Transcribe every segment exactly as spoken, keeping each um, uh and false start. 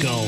go.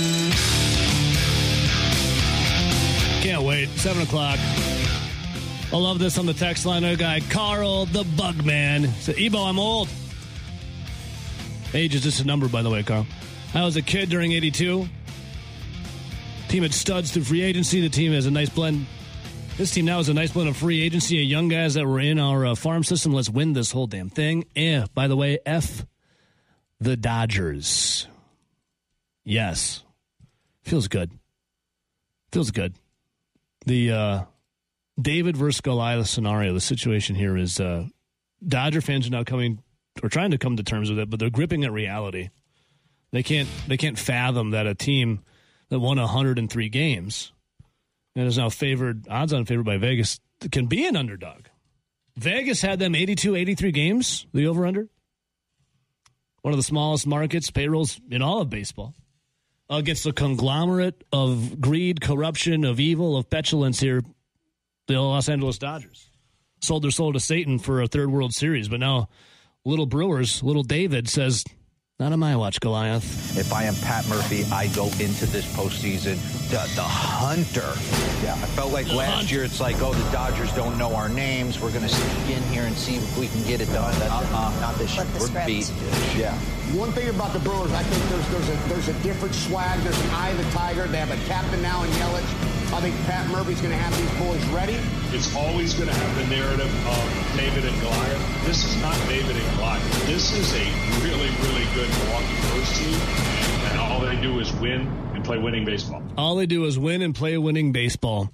Can't wait. seven o'clock. I love this on the text line. Our guy, Carl the Bugman. So, Ebo, I'm old. Age is just a number, by the way, Carl. I was a kid during eighty-two. Team had studs through free agency. The team has a nice blend. This team now has a nice blend of free agency and young guys that were in our uh, farm system. Let's win this whole damn thing. Eh, by the way, F the Dodgers. Yes. Feels good. Feels good. The uh, David versus Goliath scenario, the situation here is uh, Dodger fans are now coming or trying to come to terms with it, but they're gripping at reality. They can't they can't fathom that a team that won one hundred three games and is now favored, odds on favored by Vegas, can be an underdog. Vegas had them eighty-two, eighty-three games, the over-under. One of the smallest markets, payrolls in all of baseball. Against the conglomerate of greed, corruption, of evil, of petulance here, the Los Angeles Dodgers sold their soul to Satan for a third World Series. But now, little Brewers, little David says, not on my watch, Goliath. If I am Pat Murphy, I go into this postseason the, the hunter. Yeah, I felt like the last hunter. year it's like, oh, the Dodgers don't know our names. We're going to sneak in here and see if we can get it done. Uh-uh, not this year. We're beat. Yeah. One thing about the Brewers, I think there's there's a there's a different swag. There's an eye of the tiger. They have a captain now in Yelich. I think Pat Murphy's going to have these boys ready. It's always going to have the narrative of David and Goliath. This is not David and Goliath. This is a really, really good Milwaukee Brewers team, and all they do is win and play winning baseball. All they do is win and play winning baseball.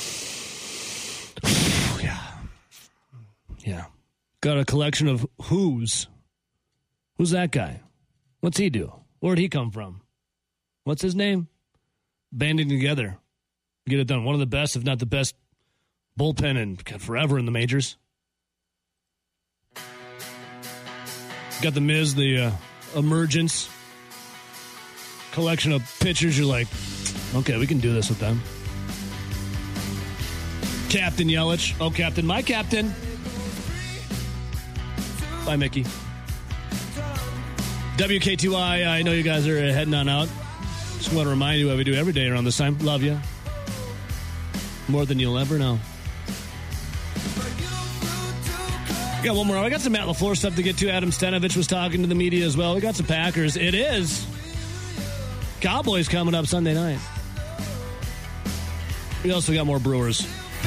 Yeah. Yeah. Got a collection of who's. Who's that guy? What's he do? Where'd he come from? What's his name? Banding together. Get it done. One of the best, if not the best, bullpen in forever in the majors. Got the Miz, the uh, emergence. Collection of pitchers. You're like, okay, we can do this with them. Captain Yelich. Oh, Captain, my captain. Bye, Mickey. W K two I, I know you guys are heading on out. Just want to remind you what we do every day around this time. Love you. More than you'll ever know. Got one more. I got some Matt LaFleur stuff to get to. Adam Stenavich was talking to the media as well. We got some Packers. It is Cowboys coming up Sunday night. We also got more Brewers.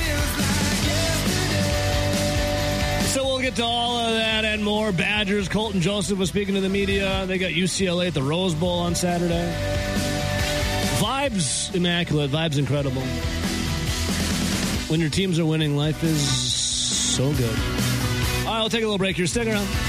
So we'll get to all of that and more. Badgers. Colton Joseph was speaking to the media. They got U C L A at the Rose Bowl on Saturday. Vibes immaculate. Vibes incredible. When your teams are winning, life is so good. All right, we'll take a little break here. Stick around.